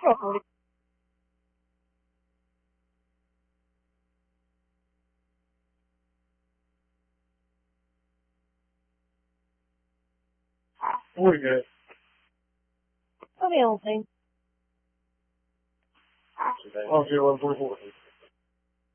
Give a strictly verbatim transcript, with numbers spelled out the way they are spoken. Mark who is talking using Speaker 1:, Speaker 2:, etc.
Speaker 1: What do you get?
Speaker 2: What else?
Speaker 1: Oh, zero one four four.